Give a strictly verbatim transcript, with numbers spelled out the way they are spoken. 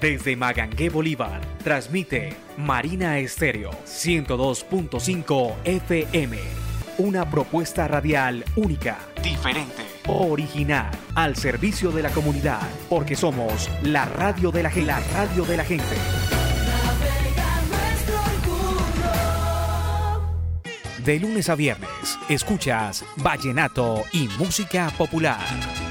Desde Magangué, Bolívar, transmite Marina Estéreo ciento dos punto cinco F M. Una propuesta radial única, diferente, original, al servicio de la comunidad, porque somos la radio de la gente. La radio de la gente. De lunes a viernes, escuchas vallenato y música popular.